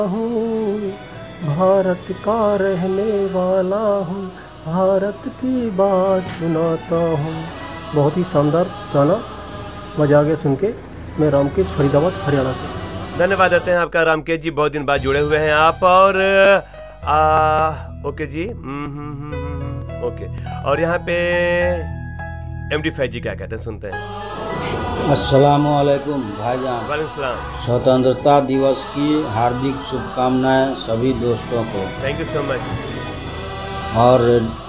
हूँ, भारत का रहने वाला हूँ, भारत की बात सुनाता हूँ। बहुत ही शानदार गाना, मजा आ गया सुन के। मैं रामकेश, फरीदाबाद, हरियाणा से। धन्यवाद देते हैं आपका रामकेश जी, बहुत दिन बाद जुड़े हुए हैं आप। और ओके जी, ओके। और यहाँ पे एमडी फैज जी क्या कहते हैं, सुनते हैं। अस्सलामुअलैकुम भाईजान, वालेकुम सलाम। स्वतंत्रता दिवस की हार्दिक शुभकामनाएं सभी दोस्तों को। Thank you so much. और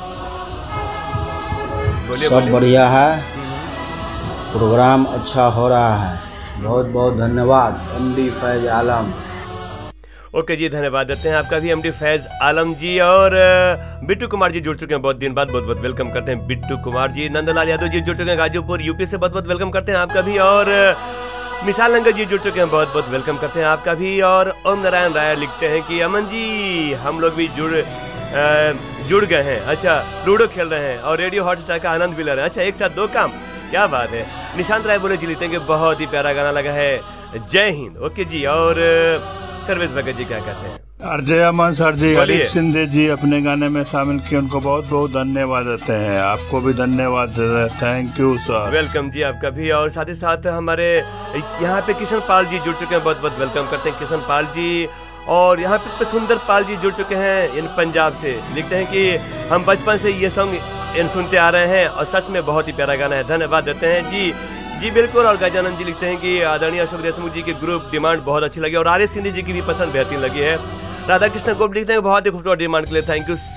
सब बढ़िया है, प्रोग्राम अच्छा हो रहा है। बहुत बहुत धन्यवाद एमडी फैज आलम। ओके जी, धन्यवाद देते हैं आपका भी एमडी फैज आलम जी। और बिट्टू कुमार जी जुड़ चुके हैं बहुत दिन बाद, बहुत बहुत वेलकम करते हैं बिट्टू कुमार जी। नंदलाल यादव जी जुड़ चुके हैं गाजीपुर यूपी से, बहुत बहुत वेलकम करते हैं आपका भी। और मिसाल नंगर जी जुड़ चुके हैं, बहुत बहुत वेलकम करते हैं आपका भी। और ओम नारायण राय लिखते हैं कि अमन जी हम लोग भी जुड़ गए हैं। अच्छा, लूडो खेल रहे हैं और रेडियो हॉटस्टार का आनंद भी ले रहे हैं। अच्छा, एक साथ दो काम, क्या बात है। निशांत राय बोले जी लिखते हैं कि बहुत ही प्यारा गाना लगा है, जय हिंद। ओके जी। और सर्वेश भगत जी क्या कहते हैं? अजय अमन सर जी, अलीफ सिंधे जी अपने गाने में शामिल किए, उनको बहुत बहुत धन्यवाद देते हैं। आपको भी धन्यवाद देते हैं, थैंक यू सर। वेलकम जी आपका भी। और साथ ही साथ हमारे यहाँ पे किशन पाल जी जुड़ चुके हैं, बहुत बहुत वेलकम करते हैं किशन पाल जी। और यहाँ पे सुंदर पाल जी जुड़ चुके हैं इन पंजाब से, लिखते हैं कि हम बचपन से ये सॉन्ग सुनते आ रहे हैं और सच में बहुत ही प्यारा गाना है, धन्यवाद देते हैं जी। जी बिल्कुल। और गजानंद जी लिखते हैं कि आदरणीय अशोक देशमुख जी की ग्रुप डिमांड बहुत अच्छी लगी और आर एस सिंधी जी की भी पसंद बेहतरीन लगी है। राधा कृष्ण गोप लिखते हैं बहुत ही खूबसूरत डिमांड के लिए थैंक यू